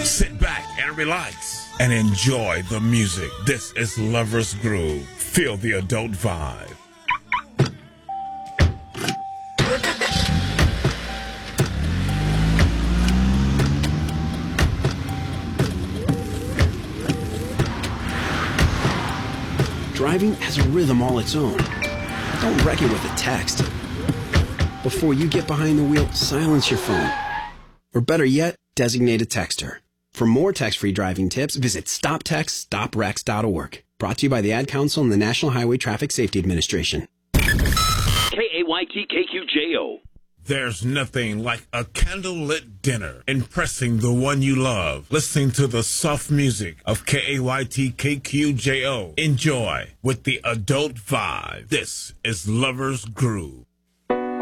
Sit back and relax and enjoy the music. This is Lover's Groove. Feel the adult vibe. Driving has a rhythm all its own. Don't wreck it with a text. Before you get behind the wheel, silence your phone. Or better yet, designate a texter. For more text-free driving tips, visit stoptextstoprex.org. Brought to you by the Ad Council and the National Highway Traffic Safety Administration. KAYT-KQJO. There's nothing like a candlelit dinner, impressing the one you love, listening to the soft music of KAYT-KQJO. Enjoy with the adult vibe. This is Lover's Groove.